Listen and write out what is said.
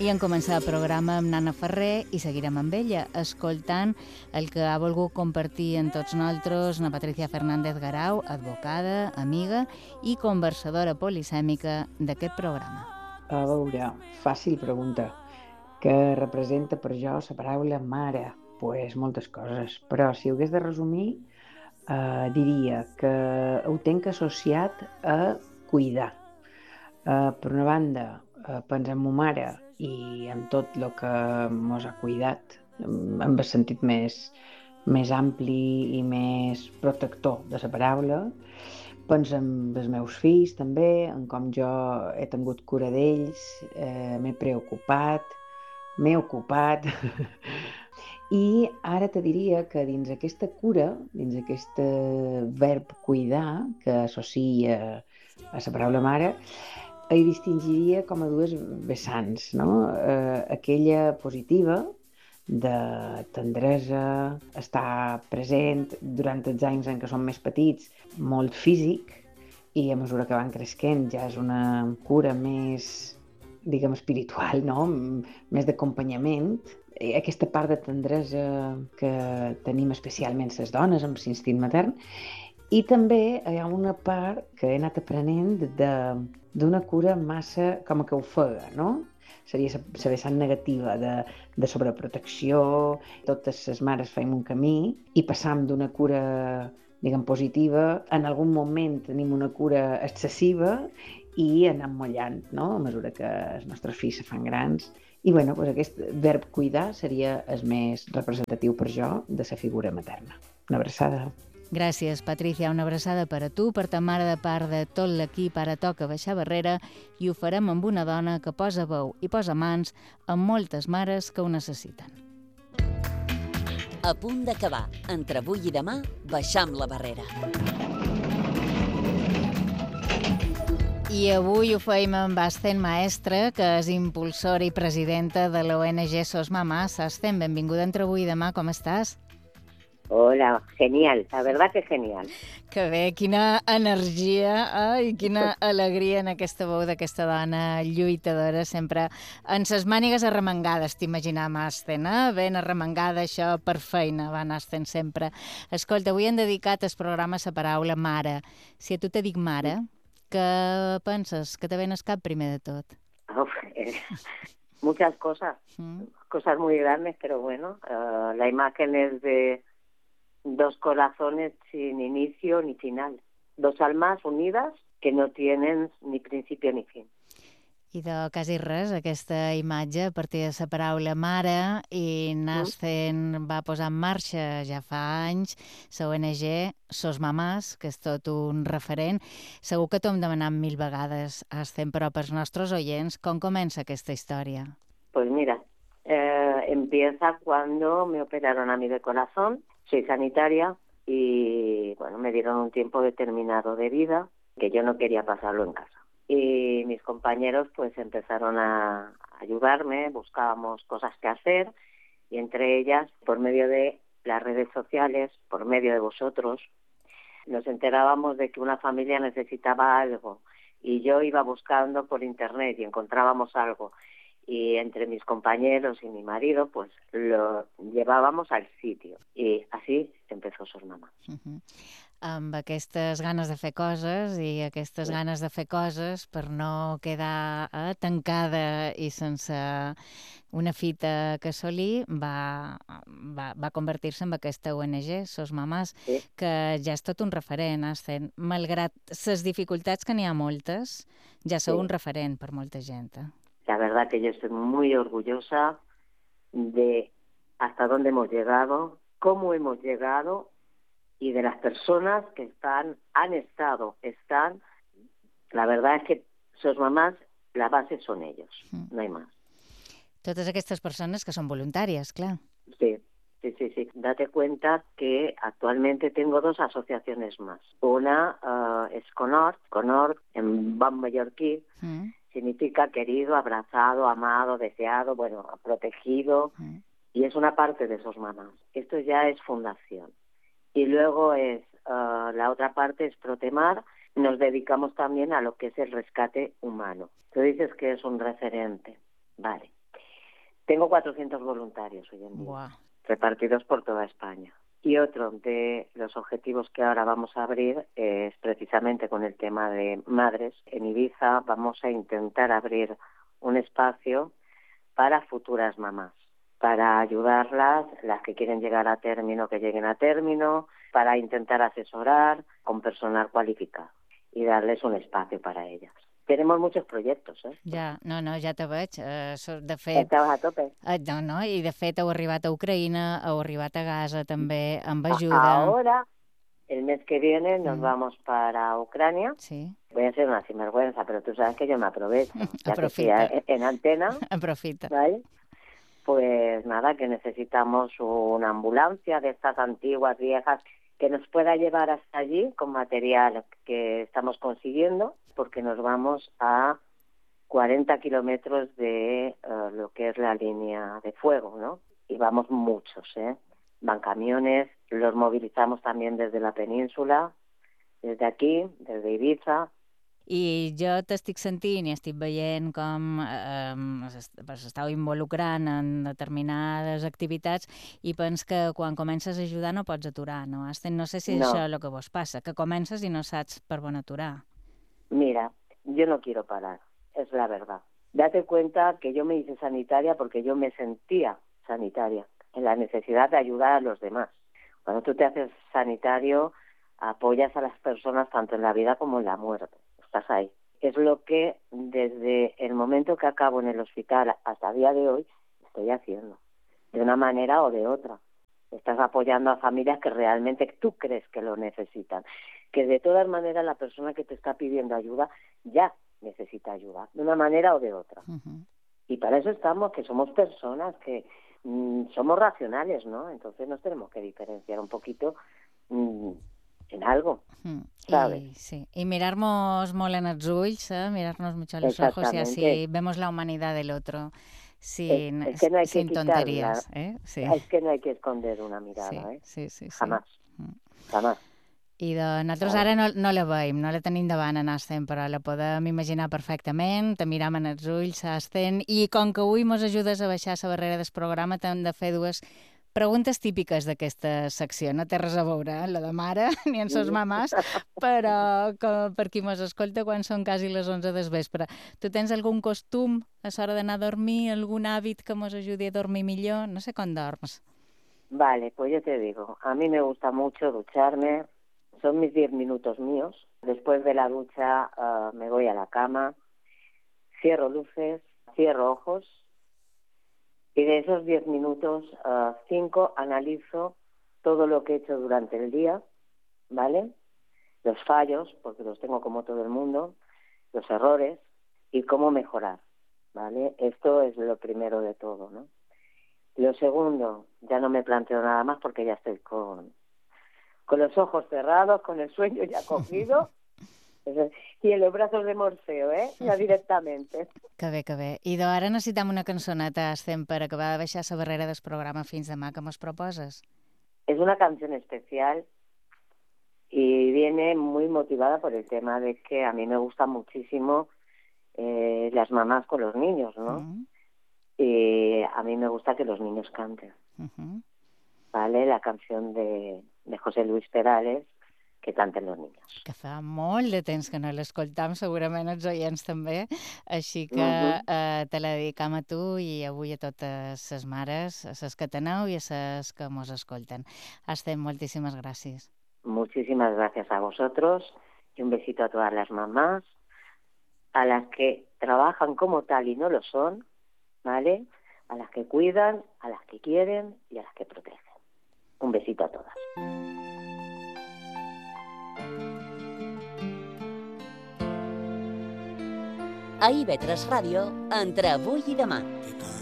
I en començar el programa amb Nana Ferrer i seguirem amb ella, escoltant el que ha volgut compartir amb tots nosaltres na Patricia Fernández Garau, advocada, amiga i conversadora polisèmica d'aquest programa. A veure, fàcil pregunta. Què representa per jo la paraula mare? Pues moltes coses, però si ho hagués de resumir, diria que ho tenc associat a cuidar. Per una banda, pensar en ma mare i en tot el que mos ha cuidat, en el sentit més ampli i més protector de la paraula. Penso en els meus fills també, en com jo he tingut cura d'ells, m'he preocupat, m'he ocupat. I ara te diria que dins aquesta cura, dins aquest verb cuidar, que associa a la paraula mare, hi distingiria com a dues vessants, no? Aquella positiva, de tendresa, estar present durant els anys en què som més petits, molt físic, i a mesura que van creixent ja és una cura més, diguem, espiritual, no? Més d'acompanyament. Aquesta part de tendresa que tenim especialment les dones amb l'instint matern, i també hi ha una part que he anat aprenent d'una cura massa com que ofega, no? Seria la vessant negativa de sobreprotecció. Totes les mares fem un camí i passam d'una cura, diguem, positiva. En algun moment tenim una cura excessiva i anem mollant, no? A mesura que els nostres fills se fan grans. I bueno, doncs aquest verb cuidar seria el més representatiu per jo de la figura materna. Una abraçada. Gràcies, Patricia. Una abraçada per a tu, per ta mare, de part de tot l'equip. Ara toca baixar barrera i ho farem amb una dona que posa veu i posa mans amb moltes mares que ho necessiten. A punt d'acabar. Entre avui i demà, baixam la barrera. I avui ho feim amb Asten Maestre, que és impulsora i presidenta de l'ONG SOS Mamás. Asten, benvinguda entre avui i demà, com estàs? Hola, genial, la verdad que genial. Que bé, quina energia i quina alegria en aquesta veu d'aquesta dona lluitadora, sempre en ses mànigues arremangades, t'imaginam, Asten, ben arremangada, això per feina, van, Asten, sempre. Escolta, avui hem dedicat el programa a la paraula mare. Si a tu te dic mare, què penses? Què te ven al cap primer de tot? Muchas cosas, cosas muy grandes, pero bueno, la imagen es de dos corazones sin inicio ni final, dos almas unidas que no tienen ni principio ni fin. I de quasi res, aquesta imatge a partir de la paraula mare, i Asten va posar en marxa ja fa anys la ONG SOS Mamás, que és tot un referent. Segur que t'ho hem demanat 1000 vegades, Asten, però pels nostres oients, com comença aquesta història? Pues mira, empieza cuando me operaron a mí de corazón. Soy sanitaria y bueno, me dieron un tiempo determinado de vida que yo no quería pasarlo en casa. Y mis compañeros pues empezaron a ayudarme, buscábamos cosas que hacer y entre ellas, por medio de las redes sociales, por medio de vosotros, nos enterábamos de que una familia necesitaba algo y yo iba buscando por internet y encontrábamos algo. Y entre mis compañeros y mi marido, pues lo llevábamos al sitio. Y así empezó SOS Mamás. Amb aquestes ganes de fer coses i aquestes ganes de fer coses per no quedar tancada i sense una fita que assolir, va convertir-se en aquesta ONG, SOS Mamás, que ja és tot un referent, Asten. Malgrat les dificultats, que n'hi ha moltes, ja sou un referent per molta gent. La verdad que yo estoy muy orgullosa de hasta dónde hemos llegado, cómo hemos llegado y de las personas que están. La verdad es que SOS Mamás, la base son ellos, no hay más. Totes aquestes persones que són voluntàries, clar. Sí. Date cuenta que actualmente tengo 2 asociaciones más. Una es Conord en bon mallorquí. Significa querido, abrazado, amado, deseado, bueno, protegido, y es una parte de SOS Mamás. Esto ya es fundación. Y luego la otra parte es Protemar. Nos dedicamos también a lo que es el rescate humano. Tú dices que es un referente, vale. Tengo 400 voluntarios hoy en día, Buah. repartidos por toda España. Y otro de los objetivos que ahora vamos a abrir es precisamente con el tema de madres. En Ibiza vamos a intentar abrir un espacio para futuras mamás, para ayudarlas, las que quieren llegar a término, que lleguen a término, para intentar asesorar con personal cualificado y darles un espacio para ellas. Tenemos muchos proyectos, ¿eh? Ja te veig. De fet, Estamos a tope. I de fet heu arribat a Ucraïna, heu arribat a Gaza també, amb ajuda. Ahora, el mes que viene, nos vamos para Ucrania. Sí, Voy a ser una sinvergüenza, pero tú sabes que yo me aprovecho. Ya que estoy Aprofita. en antena, aprofita. ¿vale? Pues nada, que necesitamos una ambulancia de estas antiguas, viejas, que nos pueda llevar hasta allí con material que estamos consiguiendo, porque nos vamos a 40 kilómetros de lo que es la línea de fuego, ¿no? Y vamos muchos, ¿eh? Van camiones, los movilizamos también desde la península, desde aquí, desde Ibiza. I jo t'estic sentint i estic veient com s'estàu involucrant en determinades activitats i pens que quan comences a ajudar no pots aturar, no? No sé si és això el que vos passa, que comences i no saps per on aturar. Mira, yo no quiero parar, es la verdad. Date cuenta que yo me hice sanitaria porque yo me sentía sanitaria, en la necesidad de ayudar a los demás. Cuando tú te haces sanitario, apoyas a las personas tanto en la vida como en la muerte. Estás ahí. Es lo que desde el momento que acabo en el hospital hasta el día de hoy estoy haciendo, de una manera o de otra. Estás apoyando a familias que realmente tú crees que lo necesitan, que de todas maneras la persona que te está pidiendo ayuda ya necesita ayuda, de una manera o de otra. Y para eso estamos, que somos personas, que somos racionales, ¿no? Entonces nos tenemos que diferenciar un poquito en algo, ¿sabes? Y mirarnos molt en els ulls, mirarnos mucho a los ojos y así vemos la humanidad del otro sin, es que no hay sin que tonterías. Sí. Es que no hay que esconder una mirada, sí. Jamás, jamás. I nosaltres ara no la veiem, no la tenim davant en Asten, però la podem imaginar perfectament, te miram en els ulls, Asten, i com que avui mos ajudes a baixar la barrera del programa, t'hem de fer dues preguntes típiques d'aquesta secció. No té res a veure, la de mare, ni en sos mamàs, però per qui mos escolta quan són quasi les 11 del vespre. Tu tens algun costum a l'hora d'anar a dormir, algun hàbit que mos ajudi a dormir millor? No sé com dorms. Vale, pues yo te digo, a mí me gusta mucho ducharme. Son mis 10 minutos míos. Después de la ducha me voy a la cama, cierro luces, cierro ojos y de esos 10 minutos, 5 analizo todo lo que he hecho durante el día, ¿vale? Los fallos, porque los tengo como todo el mundo, los errores y cómo mejorar, ¿vale? Esto es lo primero de todo, ¿no? Lo segundo, ya no me planteo nada más porque ya estoy con los ojos cerrados, con el sueño ya cogido y en los brazos de Morfeo, ya directamente. Que bé. I ara necessitem una cançoneta, Asten, per acabar de baixar la barrera del programa fins demà. Què mos proposes? Es una canción especial y viene muy motivada por el tema de que a mí me gusta muchísimo las mamás con los niños, ¿no? Y a mí me gusta que los niños canten. ¿Vale? La canción de José Luis Perales, que canten los niños. Que fa molt de temps que no l'escoltam, segurament els oients també, així que te la dedicam a tu i avui a totes les mares, a les que teneu i a les que mos escolten. Asten, moltíssimes gràcies. Muchísimas gracias a vosotros y un besito a todas las mamás, a las que trabajan como tal y no lo son, ¿vale? A las que cuidan, a las que quieren y a las que protegen. Un besito a todas. A IB3 Ràdio, entre avui i demà.